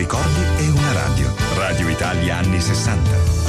ricordi e una radio. Radio Italia anni 60.